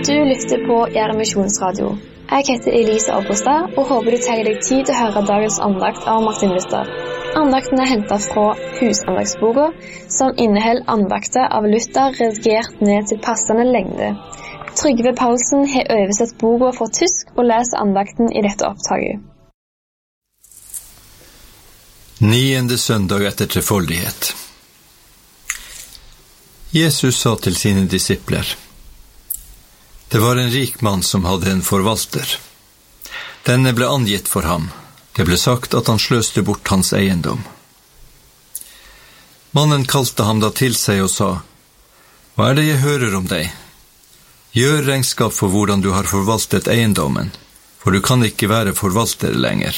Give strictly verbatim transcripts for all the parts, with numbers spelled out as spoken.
Du lytter på Gjerde Misjonsradio. Jeg heter Elise Abrestad og håper du tar deg tid til å høre dagens andakt av Martin Luther. Andakten er hentet fra Husandagsboka, som inneholder andakter av Luther redigert ned til passende lengde. Trygve Paulsen har oversett boka fra tysk og leser andakten i dette opptaket. Niende søndag etter trefoldighet. Jesus sa til sine disipler: Det var en rik mann som hadde en forvalter. Denne ble angitt for ham. Det ble sagt at han sløste bort hans eiendom. Mannen kalte ham da til seg og sa: Hva er det jeg hører om deg? Gjør regnskap for hvordan du har forvaltet eiendommen, for du kan ikke være forvalter lenger.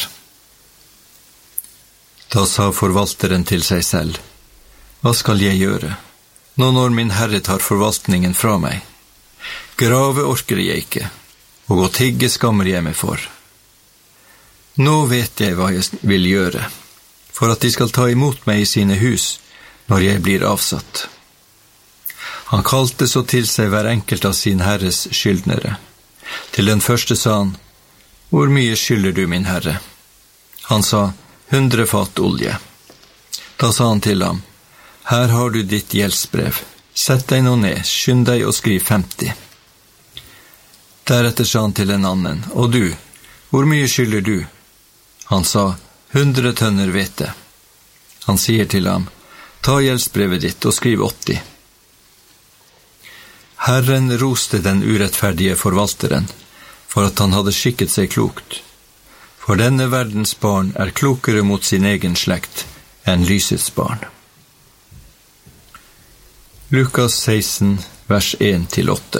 Da sa forvalteren til seg selv: Hva skal jeg gjøre, nå når min herre tar forvaltningen fra meg? Grave orker jeg ikke, og å tigge skammer jeg meg for. Nå vet jeg hva jeg vil gjøre, for at de skal ta imot meg i sine hus når jeg blir avsatt. Han kalte så til seg hver enkelt av sin herres skyldnere. Til den første sa han: Hvor mye skylder du, min herre? Han sa: Hundre fat olje. Da sa han til ham: Her har du ditt gjeldsbrev. Sett deg nå ned, skynd deg og skriv femti. Deretter sa han til en annen: Og du, hvor mye skylder du? Han sa: Hundre tønner hvete. Han sier til ham: Ta gjeldsbrevet ditt og skriv åtti. Herren roste den urettferdige forvalteren, for at han hadde skikket seg klokt. For denne verdens barn er klokere mot sin egen slekt enn lysets barn. Lukas seksten, vers en til åtte.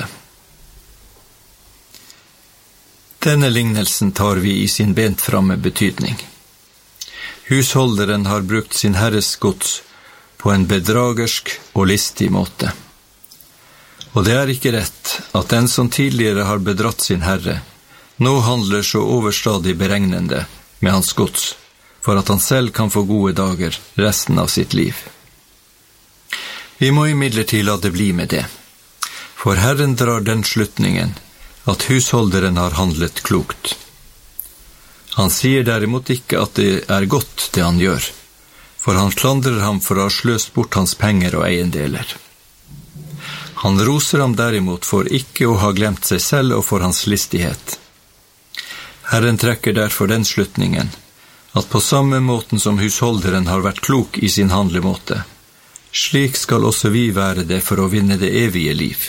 Denne lignelsen tar vi i sin bent framme betydning. Husholderen har brukt sin herres gods på en bedragersk og listig måte. Og det er ikke rett at den som tidligere har bedratt sin herre, nå handler så overstadig beregnende med hans gods, for at han selv kan få gode dager resten av sitt liv. Vi må imidlertid la det bli med det, for Herren drar den slutningen at husholderen har handlet klokt. Han sier derimot ikke at det er godt det han gjør, for han klandrer ham for å ha sløst bort hans penger og eiendeler. Han roser ham derimot for ikke å ha glemt seg selv og for hans listighet. Herren trekker derfor den slutningen at på samme måten som husholderen har vært klok i sin handlemåte, slik skal også vi være det for å vinne det evige liv.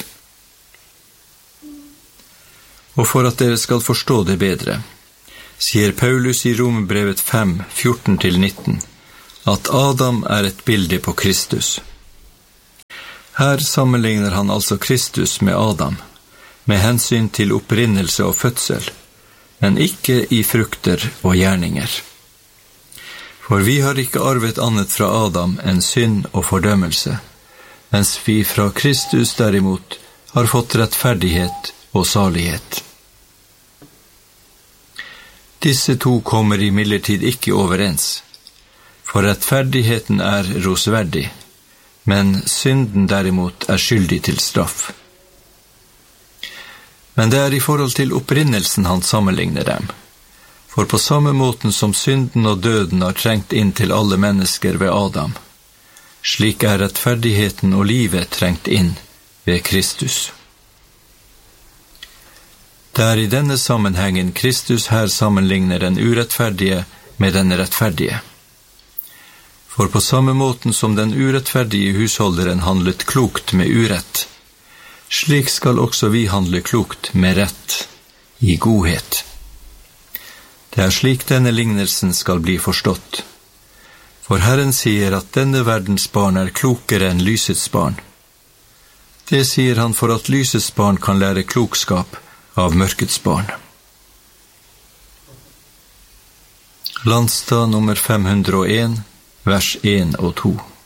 Og for at dere skal forstå det bedre, sier Paulus i Romerbrevet fem, fjorten til nitten, at Adam er et bilde på Kristus. Her sammenligner han altså Kristus med Adam, med hensyn til opprinnelse og fødsel, men ikke i frukter og gjerninger. For vi har ikke arvet annet fra Adam enn synd og fordømmelse, mens vi fra Kristus derimot har fått rettferdighet og salighet. Disse to kommer imidlertid ikke overens, for rettferdigheten er rosverdig, men synden derimot er skyldig til straff. Men det er i forhold til opprinnelsen han sammenligner dem. For på samme måten som synden og døden har trengt inn til alle mennesker ved Adam, slik er rettferdigheten og livet trengt inn ved Kristus. Det er i denne sammenhengen Kristus her sammenligner den urettferdige med den rettferdige. For på samme måten som den urettferdige husholderen handlet klokt med urett, slik skal også vi handle klokt med rett, i godhet. Det er slik denne lignelsen skal bli forstått. For Herren sier at denne verdens barn er klokere enn lysets barn. Det sier han for at lysets barn kan lære klokskap av mørkets barn. Landstad nummer fem hundre og en, vers en og to.